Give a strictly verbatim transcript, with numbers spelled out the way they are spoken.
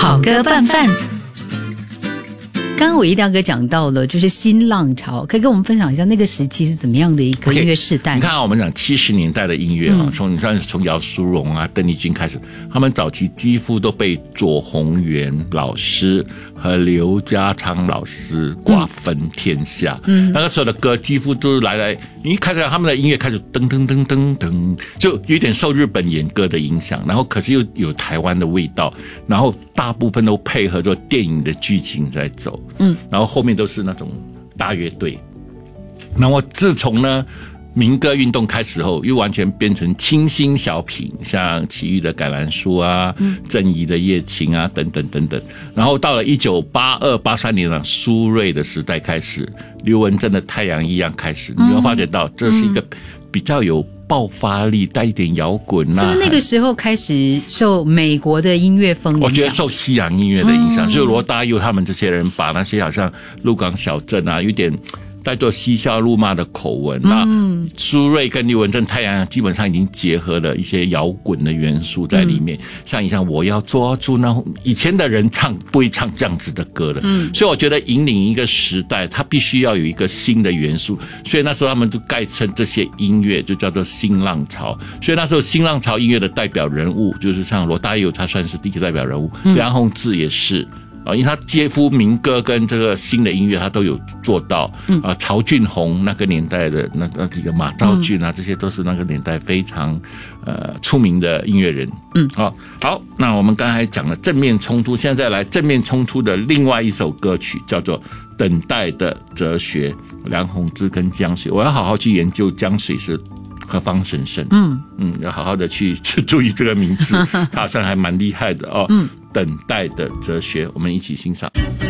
好歌拌饭。刚刚我一亮哥讲到了，就是新浪潮，可以跟我们分享一下那个时期是怎么样的一个音乐世代？ Okay, 你看啊，我们讲七十年代的音乐啊，从、嗯、你看从姚苏蓉啊、邓丽君开始，他们早期几乎都被左宏元老师和刘家昌老师瓜分天下。嗯，那个时候的歌几乎都是来来，你一看到他们的音乐开始噔噔噔噔噔，就有点受日本演歌的影响，然后可是又有台湾的味道，然后大部分都配合着电影的剧情在走。嗯，然后后面都是那种大乐队。然后自从呢民歌运动开始后，又完全变成清新小品，像齐豫的《橄榄树》啊、嗯、郑怡的《夜情》啊等等等等。然后到了一九八二、八三年的苏芮的时代开始，刘文正的《太阳一样》开始，你会发觉到这是一个比较有爆发力，带一点摇滚啊。 是不是那个时候开始受美国的音乐风影响？ 我觉得受西洋音乐的影响，所以罗大佑他们这些人把那些好像鹿港小镇啊，有点带着嬉笑怒骂的口吻啊。嗯，苏芮跟刘文正、太阳基本上已经结合了一些摇滚的元素在里面。嗯、像你像我要抓住那以前的人唱不会唱这样子的歌的。嗯，所以我觉得引领一个时代，它必须要有一个新的元素。所以那时候他们就概称这些音乐就叫做新浪潮。所以那时候新浪潮音乐的代表人物就是像罗大佑，他算是第一个代表人物，嗯、梁鸿志也是。因为他接夫民歌跟这个新的音乐他都有做到。嗯啊，曹俊宏那个年代的那那几个马兆骏啊，这些都是那个年代非常呃出名的音乐人。嗯，好，好，那我们刚才讲了正面冲突，现在再来正面冲突的另外一首歌曲叫做《等待的哲学》，梁鸿志跟江水。我要好好去研究江水是何方神圣。嗯嗯，要好好的去去注意这个名字，他好像还蛮厉害的哦。嗯，等待的哲学，我们一起欣赏。